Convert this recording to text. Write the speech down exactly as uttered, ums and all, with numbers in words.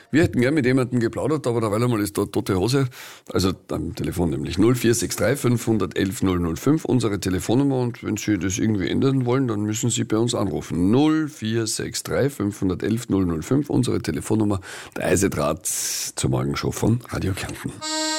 Wir hätten gern mit jemandem geplaudert, aber derweil einmal ist da tote Hose. Also am Telefon nämlich null vier sechs drei fünf eins eins null null fünf, unsere Telefonnummer. Und wenn Sie das irgendwie ändern wollen, dann müssen Sie bei uns anrufen. null vier sechs drei fünf eins eins null null fünf, unsere Telefonnummer. Der Eisedraht zur Morgenshow von Radio Kärnten.